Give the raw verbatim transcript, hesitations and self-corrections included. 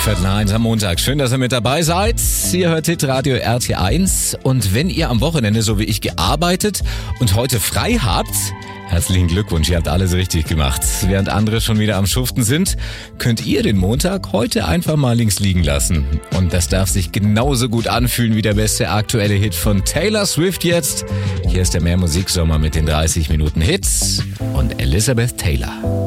Viertel nach eins am Montag. Schön, dass ihr mit dabei seid. Ihr hört Hitradio R T eins. Und wenn ihr am Wochenende, so wie ich, gearbeitet und heute frei habt, herzlichen Glückwunsch, ihr habt alles richtig gemacht. Während andere schon wieder am Schuften sind, könnt ihr den Montag heute einfach mal links liegen lassen. Und das darf sich genauso gut anfühlen wie der beste aktuelle Hit von Taylor Swift jetzt. Hier ist der Mehr Musiksommer mit den dreißig Minuten Hits und Elizabeth Taylor.